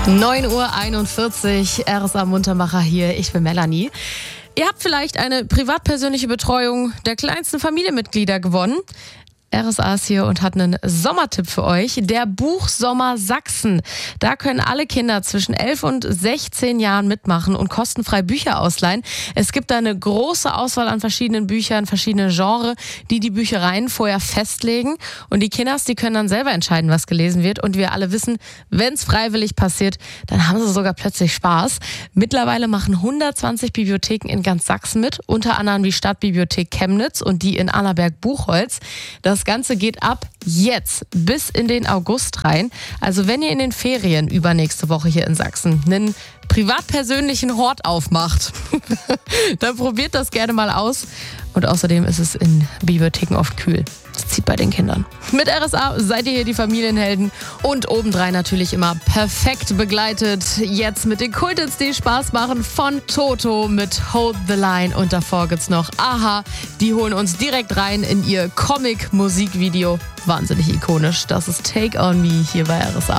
9:41 Uhr, RSA Muntermacher hier, ich bin Melanie. Ihr habt vielleicht eine privat-persönliche Betreuung der kleinsten Familienmitglieder gewonnen. RSA ist hier und hat einen Sommertipp für euch. Der Buchsommer Sachsen. Da können alle Kinder zwischen 11 und 16 Jahren mitmachen und kostenfrei Bücher ausleihen. Es gibt da eine große Auswahl an verschiedenen Büchern, verschiedene Genres, die Büchereien vorher festlegen. Und die Kinders, die können dann selber entscheiden, was gelesen wird. Und wir alle wissen, wenn es freiwillig passiert, dann haben sie sogar plötzlich Spaß. Mittlerweile machen 120 Bibliotheken in ganz Sachsen mit, unter anderem die Stadtbibliothek Chemnitz und die in Annaberg-Buchholz. Das Ganze geht ab jetzt bis in den August rein. Also wenn ihr in den Ferien übernächste Woche hier in Sachsen einen privat-persönlichen Hort aufmacht, dann probiert das gerne mal aus. Und außerdem ist es in Bibliotheken oft kühl. Das zieht bei den Kindern. Mit RSA seid ihr hier die Familienhelden und obendrein natürlich immer perfekt begleitet. Jetzt mit den Kulthits, die Spaß machen, von Toto mit Hold the Line. Und davor gibt's noch Aha. Die holen uns direkt rein in ihr Comic-Musikvideo. Wahnsinnig ikonisch. Das ist Take on Me hier bei RSA.